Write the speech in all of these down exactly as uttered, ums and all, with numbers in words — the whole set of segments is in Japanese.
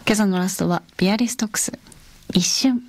今朝のラストはビアリストックス、一瞬。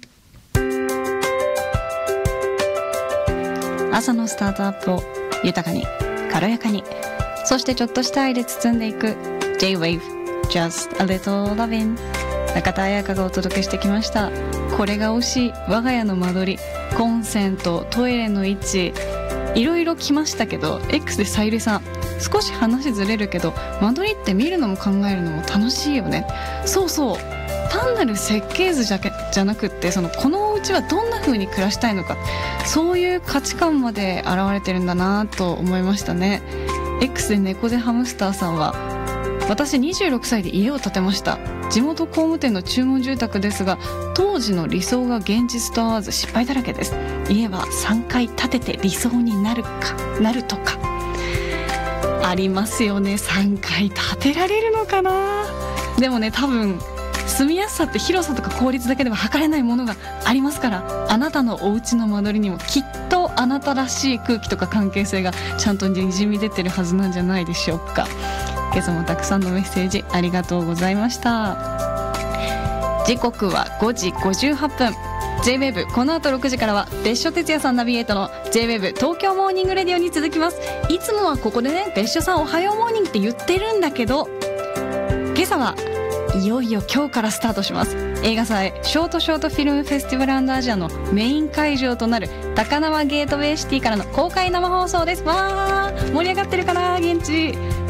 朝のスタートアップを豊かに軽やかに、そしてちょっとした愛で包んでいく J-Wave Just a Little Lovin'。 中田彩香がお届けしてきました。これが推し、我が家の間取り、コンセント、トイレの位置、いろいろ来ましたけど、 X でさゆりさん、少し話ずれるけど間取りって見るのも考えるのも楽しいよね。そうそう、単なる設計図じゃけじゃなくって、そのこのお家はどんな風に暮らしたいのか、そういう価値観まで現れてるんだなと思いましたね。 X で猫背ハムスターさんは、私にじゅうろくさいで家を建てました。地元工務店の注文住宅ですが、当時の理想が現実と合わず失敗だらけです。家はさんかい建てて理想になるかなるとかありますよね。さんかい建てられるのかな。でもね、多分住みやすさって広さとか効率だけでは測れないものがありますから、あなたのお家の間取りにもきっとあなたらしい空気とか関係性がちゃんとにじみ出てるはずなんじゃないでしょうか。今朝もたくさんのメッセージありがとうございました。時刻はごじごじゅうはっぷん。 J-Wave この後ろくじからは別所哲也さんナビゲートの J-Wave 東京モーニングレディオに続きます。いつもはここでね、別所さんおはようモーニングって言ってるんだけど、今朝はいよいよ今日からスタートします。映画祭ショートショートフィルムフェスティバル&アジアのメイン会場となる高輪ゲートウェイシティからの公開生放送です。わー、盛り上がってるかな現地。